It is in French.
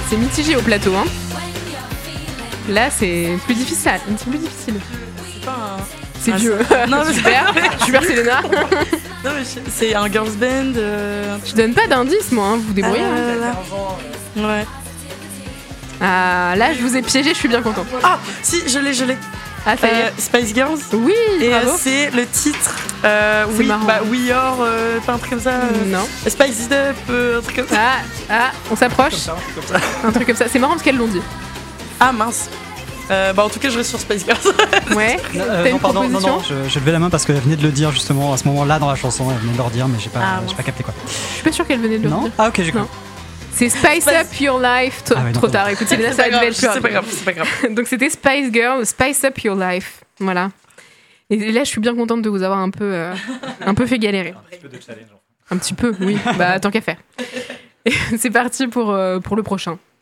C'est mitigé au plateau, hein. Là, c'est plus difficile. C'est plus difficile. C'est pas un... C'est Dieu. Non, mais Super, super Selena. Non, mais c'est un girls band. Je donne pas d'indice, moi, hein. Vous vous débrouillez. Ouais. Ah, là, je vous ai piégé, je suis bien contente. Ah, si, je l'ai. Ah, ça y est. Spice Girls. Oui, Et bravo. c'est le titre. C'est marrant. We Are, pas un truc comme ça. Non. Spice It Up, un truc comme ça. On s'approche. Comme ça. Un truc comme ça. C'est marrant parce qu'elles l'ont dit. Ah mince. En tout cas, je reste sur Spice Girls. Ouais. T'as une proposition? Je levais la main parce qu'elle venait de le dire justement à ce moment-là dans la chanson. Elle venait de le redire, mais j'ai pas capté quoi. Je suis pas sûre qu'elle venait de le Non. dire. Ah ok, j'ai cru. Non. C'est Spice Up Your Life. Trop tard. Écoute, Selena, ça devait être C'est pas grave. Donc c'était Spice Girl, Spice Up Your Life. Voilà. Et là, je suis bien contente de vous avoir un peu fait galérer. Un peu de challenge. Un petit peu, oui. Bah, tant qu'à faire. Et c'est parti pour le prochain.